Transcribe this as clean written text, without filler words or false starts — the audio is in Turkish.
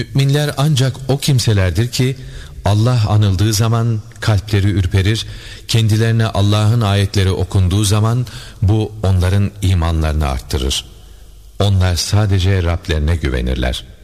Müminler ancak o kimselerdir ki Allah anıldığı zaman kalpleri ürperir, kendilerine Allah'ın ayetleri okunduğu zaman bu onların imanlarını arttırır. Onlar sadece Rablerine güvenirler.